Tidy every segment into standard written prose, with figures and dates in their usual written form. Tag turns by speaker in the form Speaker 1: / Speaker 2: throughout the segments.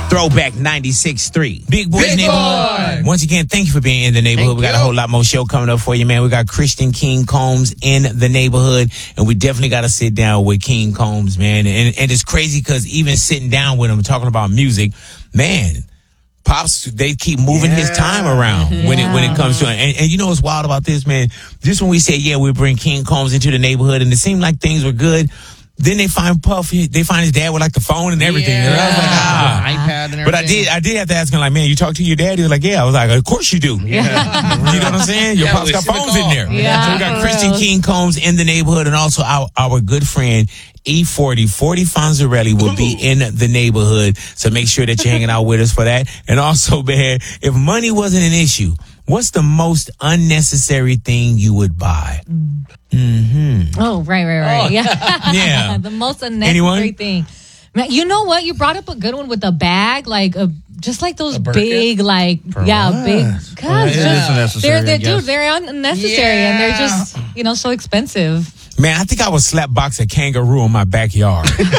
Speaker 1: Throwback 96.3. Big Boys
Speaker 2: Big
Speaker 1: Neighborhood.
Speaker 2: Boy.
Speaker 1: Once again, thank you for being in the neighborhood. We got a whole lot more show coming up for you, man. We got Christian King Combs in the neighborhood, and we definitely got to sit down with King Combs, man. And it's crazy because even sitting down with him talking about music, man, Pops, they keep moving his time around when it comes to it. And you know what's wild about this, man? Just when we say, we bring King Combs into the neighborhood, and it seemed like things were good, then they find Puff. They find his dad with like the phone and everything.
Speaker 2: Yeah.
Speaker 1: And I was like,
Speaker 2: iPad and everything.
Speaker 1: But I did have to ask him, like, man, you talk to your dad? He was like, yeah. I was like, of course you do.
Speaker 3: Yeah.
Speaker 1: You know what I'm saying? Your Pops got phones in there.
Speaker 3: Yeah.
Speaker 1: So we got Christian King Combs in the neighborhood, and also our good friend E40, 40 Fonzarelli will be in the neighborhood. So make sure that you're hanging out with us for that. And also, man, if money wasn't an issue, what's the most unnecessary thing you would buy?
Speaker 3: Oh, right. Yeah.
Speaker 1: Yeah.
Speaker 3: The most unnecessary
Speaker 1: Anyone?
Speaker 3: thing. Man, you know what? You brought up a good one with the bag, just like those big, big.
Speaker 2: It is unnecessary, I guess.
Speaker 3: They're unnecessary and they're just, so expensive.
Speaker 1: Man, I think I would slap box a kangaroo in my backyard. You know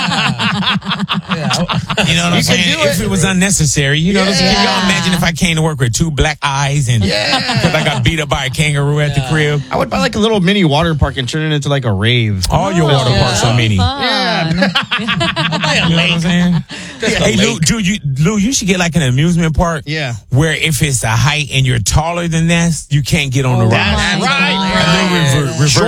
Speaker 1: what I'm saying? If it was unnecessary, Can y'all imagine if I came to work with two black eyes and because I got beat up by a kangaroo at the crib?
Speaker 2: I would buy like a little mini water park and turn it into like a rave.
Speaker 1: All your water parks are mini.
Speaker 3: Fun.
Speaker 1: You know what I'm saying? Hey, Lou, you should get like an amusement park.
Speaker 2: Yeah.
Speaker 1: Where if it's a height and you're taller than that, you can't get on the ride.
Speaker 2: That's right.
Speaker 1: A little reverse